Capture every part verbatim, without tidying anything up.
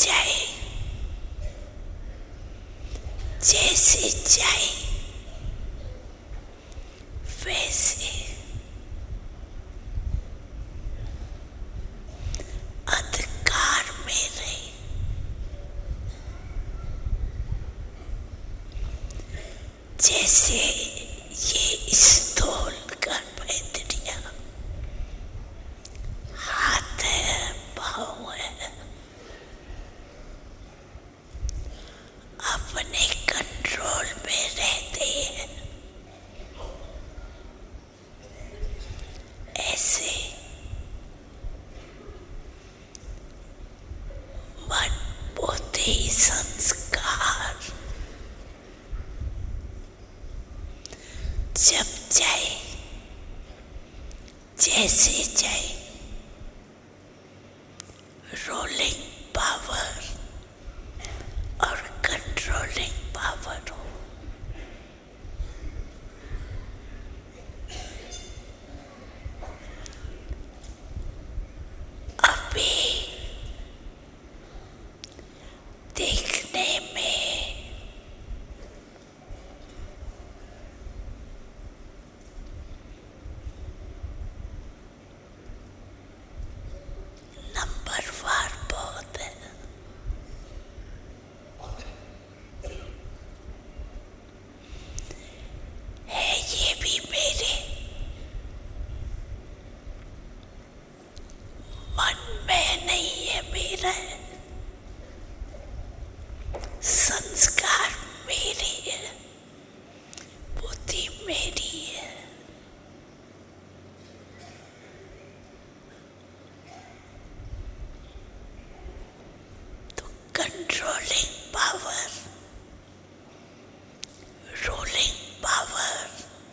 जाए जैसे जाए वैसे अंधकार में रहे, जैसे ये स्थूल का पैदरिया हाथ है पाँव है, अपने कंट्रोल में रहते हैं। ऐसे मन बुद्धि संस्कार जब जाए जैसे जाए, रोलिंग पावर और कंट्रोलिंग पावर हो। अभी देखने में नंबरवार बहुत है, है ये भी मेरे मन में नहीं है मेरा है, संस्कार मेरे है, बुद्धि मेरी है। तो controlling power, rolling power,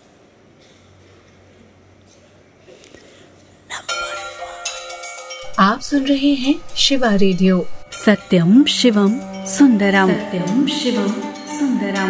number one. आप सुन रहे हैं शिवा रेडियो। सत्यम शिवम सुंदरम, सत्यम शिवम सुंदरम।